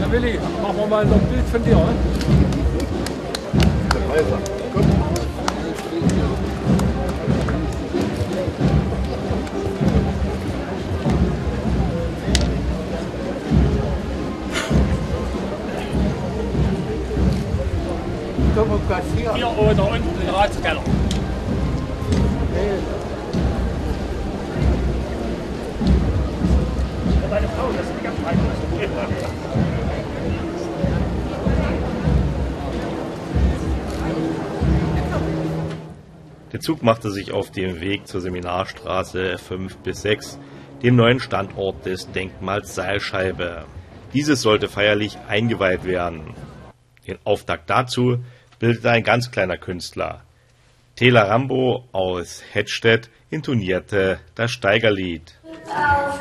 Na Willi, machen wir mal noch ein Bild von dir, oder? Hier oder unten im Ratskeller. Deine Frau, das ist ganz weit. Der Zug machte sich auf den Weg zur Seminarstraße 5 bis 6, dem neuen Standort des Denkmals Seilscheibe. Dieses sollte feierlich eingeweiht werden. Den Auftakt dazu bildete ein ganz kleiner Künstler. Tela Rambo aus Hettstedt intonierte das Steigerlied.